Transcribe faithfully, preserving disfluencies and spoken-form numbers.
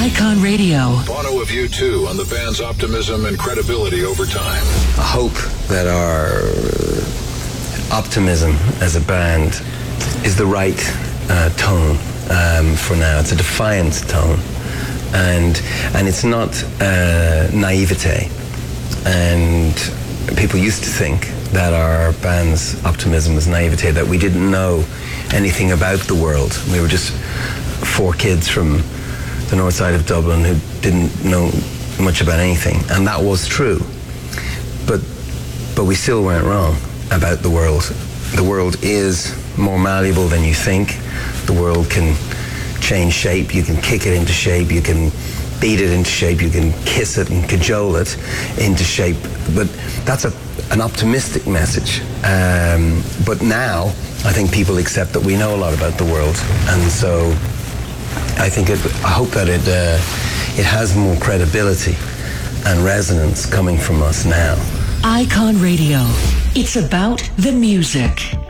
Icon Radio. Bono of U two on the band's optimism and credibility over time. I hope that our optimism as a band is the right uh, tone um, for now. It's a defiant tone, and and it's not uh, naivete. And people used to think that our band's optimism was naivete, that we didn't know anything about the world. We were just four kids from the north side of Dublin who didn't know much about anything, and that was true. But but we still weren't wrong about the world. The world is more malleable than you think. The world can change shape. You can kick it into shape. You can beat it into shape. You can kiss it and cajole it into shape. But that's a, an optimistic message. Um, but now I think people accept that we know a lot about the world, and so I think it, I hope that it uh, it has more credibility and resonance coming from us now. Icon Radio. It's about the music.